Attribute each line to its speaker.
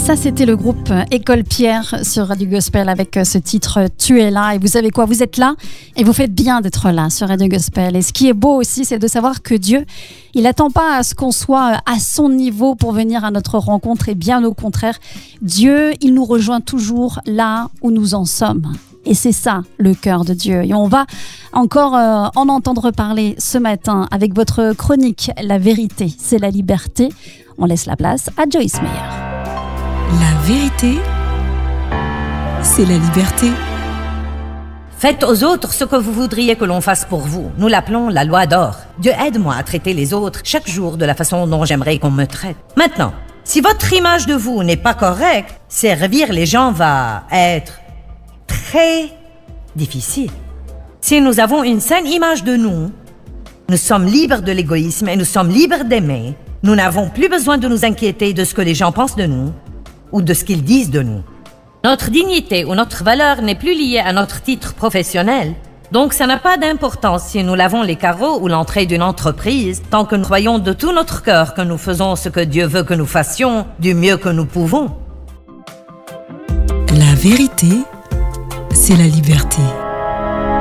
Speaker 1: Ça, c'était le groupe École Pierre sur Radio Gospel avec ce titre « Tu es là ». Et vous savez quoi ? Vous êtes là et vous faites bien d'être là sur Radio Gospel. Et ce qui est beau aussi, c'est de savoir que Dieu, il n'attend pas à ce qu'on soit à son niveau pour venir à notre rencontre. Et bien au contraire, Dieu, il nous rejoint toujours là où nous en sommes. Et c'est ça, le cœur de Dieu. Et on va encore en entendre parler ce matin avec votre chronique « La vérité, c'est la liberté ». On laisse la place à Joyce Meyer.
Speaker 2: La vérité, c'est la liberté.
Speaker 3: Faites aux autres ce que vous voudriez que l'on fasse pour vous. Nous l'appelons la loi d'or. Dieu aide-moi à traiter les autres chaque jour de la façon dont j'aimerais qu'on me traite. Maintenant, si votre image de vous n'est pas correcte, servir les gens va être très difficile. Si nous avons une saine image de nous, nous sommes libres de l'égoïsme et nous sommes libres d'aimer. Nous n'avons plus besoin de nous inquiéter de ce que les gens pensent de nous ou de ce qu'ils disent de nous. Notre dignité ou notre valeur n'est plus liée à notre titre professionnel. Donc ça n'a pas d'importance si nous lavons les carreaux ou l'entrée d'une entreprise, tant que nous croyons de tout notre cœur que nous faisons ce que Dieu veut que nous fassions du mieux que nous pouvons.
Speaker 2: La vérité, c'est la liberté.